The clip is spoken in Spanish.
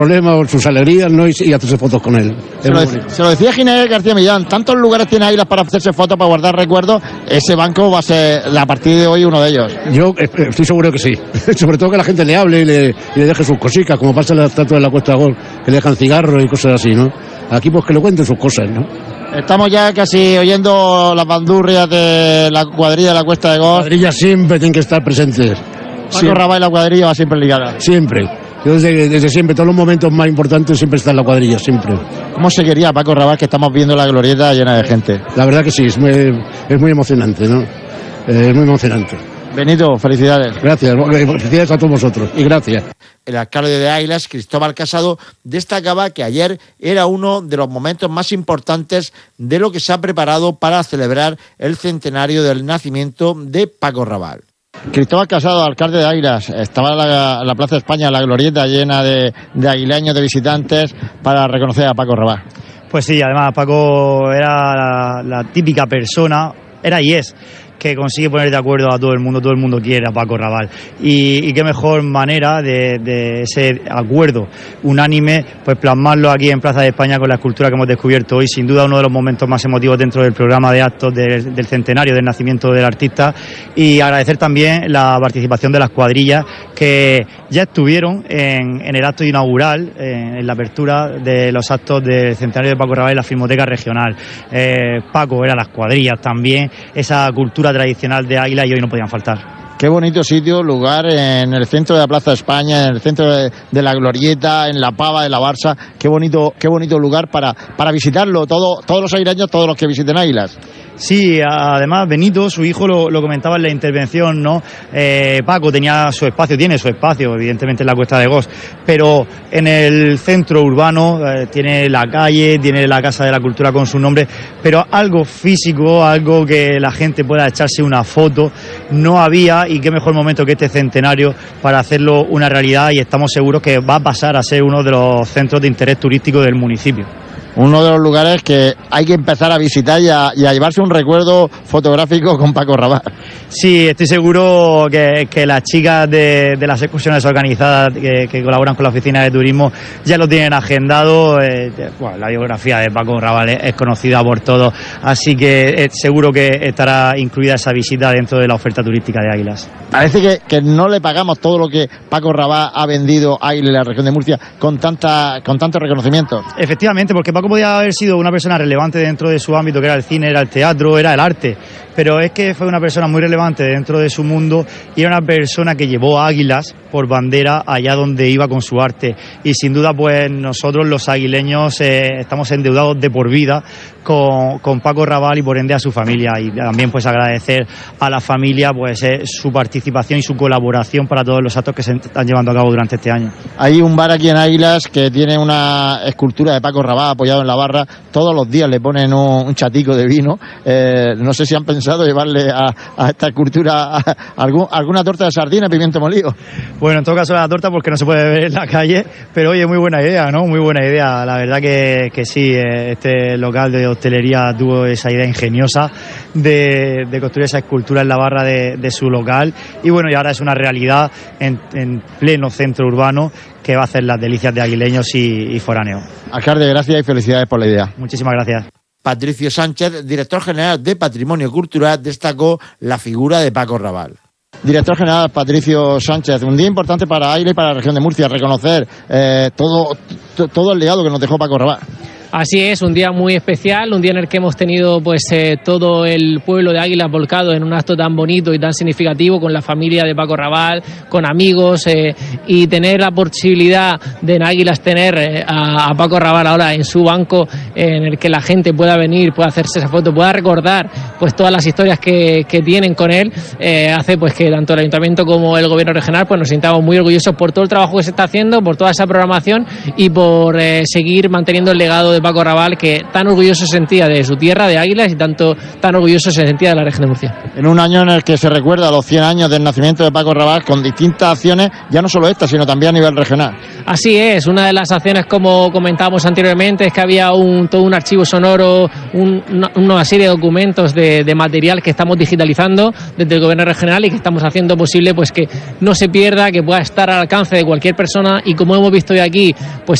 Problemas o sus alegrías, ¿no? Y hacerse fotos con él. Se lo decía Ginés García Millán, tantos lugares tiene Águilas para hacerse fotos, para guardar recuerdos, ese banco va a ser a partir de hoy uno de ellos. Yo estoy seguro que sí, sobre todo que la gente le hable y le deje sus cositas, como pasa en la estatua de la Cuesta de Gol, que le dejan cigarros y cosas así, ¿no? Aquí pues que le cuenten sus cosas, ¿no? Estamos ya casi oyendo las bandurrias de la cuadrilla de la Cuesta de Gol. La cuadrilla siempre tienen que estar presentes. Paco Raval y la cuadrilla va siempre ligada. Siempre. Yo desde siempre, todos los momentos más importantes siempre está en la cuadrilla, siempre. ¿Cómo se quería Paco Raval que estamos viendo la glorieta llena de gente? La verdad que sí, es muy emocionante, ¿no? Es muy emocionante. Benito, felicidades. Gracias, felicidades a todos vosotros y gracias. El alcalde de Águilas, Cristóbal Casado, destacaba que ayer era uno de los momentos más importantes de lo que se ha preparado para celebrar el centenario del nacimiento de Paco Raval. Cristóbal Casado, alcalde de Águilas, estaba la Plaza España, la glorieta llena de aguileños, de visitantes, para reconocer a Paco Raval. Pues sí, además Paco era la típica persona, era y es, que consigue poner de acuerdo a todo el mundo quiere a Paco Raval. Y qué mejor manera de ese acuerdo unánime, pues plasmarlo aquí en Plaza de España con la escultura que hemos descubierto hoy, sin duda uno de los momentos más emotivos dentro del programa de actos del centenario del nacimiento del artista, y agradecer también la participación de las cuadrillas que ya estuvieron en el acto inaugural, en la apertura de los actos del centenario de Paco Raval en la Filmoteca Regional. Paco era las cuadrillas también, esa cultura tradicional de Águila, y hoy no podían faltar. Qué bonito sitio, lugar en el centro de la Plaza de España, en el centro de la Glorieta, en la Pava de la Barça. Qué bonito lugar para visitarlo, todos los aguileños, todos los que visiten Águilas. Sí, además Benito, su hijo, lo comentaba en la intervención, ¿no? Paco tenía su espacio, tiene su espacio, evidentemente en la Cuesta de Gos, pero en el centro urbano tiene la calle, tiene la Casa de la Cultura con su nombre, pero algo físico, algo que la gente pueda echarse una foto, no había, y qué mejor momento que este centenario para hacerlo una realidad, y estamos seguros que va a pasar a ser uno de los centros de interés turístico del municipio. Uno de los lugares que hay que empezar a visitar y a llevarse un recuerdo fotográfico con Paco Raval. Sí, estoy seguro que las chicas de las excursiones organizadas que colaboran con la oficina de turismo ya lo tienen agendado. Bueno, la biografía de Paco Raval es conocida por todos, así que seguro que estará incluida esa visita dentro de la oferta turística de Águilas. Parece que no le pagamos todo lo que Paco Raval ha vendido a Águilas en la región de Murcia con tanto reconocimiento. Efectivamente, porque Paco podía haber sido una persona relevante dentro de su ámbito, que era el cine, era el teatro, era el arte, pero es que fue una persona muy relevante dentro de su mundo, y era una persona que llevó a Águilas por bandera allá donde iba con su arte, y sin duda pues nosotros los aguileños estamos endeudados de por vida con Paco Raval y por ende a su familia, y también pues agradecer a la familia pues su participación y su colaboración para todos los actos que se están llevando a cabo durante este año. Hay un bar aquí en Águilas que tiene una escultura de Paco Raval apoyado en la barra, todos los días le ponen un chatico de vino, no sé si han pensado llevarle a esta escultura alguna torta de sardina, pimiento molido. Bueno, en todo caso la torta porque no se puede ver en la calle, pero oye, muy buena idea, ¿no? Muy buena idea, la verdad que sí, este local de hostelería tuvo esa idea ingeniosa de construir esa escultura en la barra de su local, y bueno, y ahora es una realidad en pleno centro urbano que va a hacer las delicias de aguileños y foráneos. Alcalde, gracias y felicidades por la idea. Muchísimas gracias. Patricio Sánchez, director general de Patrimonio Cultural, destacó la figura de Paco Raval. Director general Patricio Sánchez, un día importante para Águilas y para la región de Murcia, reconocer todo el legado que nos dejó Paco Raval. Así es, un día muy especial, un día en el que hemos tenido pues todo el pueblo de Águilas volcado en un acto tan bonito y tan significativo con la familia de Paco Raval, con amigos, y tener la posibilidad de en Águilas tener a Paco Raval ahora en su banco, en el que la gente pueda venir, pueda hacerse esa foto, pueda recordar pues todas las historias que tienen con él, hace pues que tanto el Ayuntamiento como el Gobierno regional pues nos sintamos muy orgullosos por todo el trabajo que se está haciendo, por toda esa programación y por seguir manteniendo el legado de de Paco Raval, que tan orgulloso se sentía de su tierra, de Águilas, y tan orgulloso se sentía de la región de Murcia. En un año en el que se recuerda los 100 años del nacimiento de Paco Raval, con distintas acciones, ya no solo esta, sino también a nivel regional. Así es, una de las acciones, como comentábamos anteriormente, es que había todo un archivo sonoro, una serie de documentos de material que estamos digitalizando desde el gobierno regional y que estamos haciendo posible pues que no se pierda, que pueda estar al alcance de cualquier persona, y como hemos visto hoy aquí, pues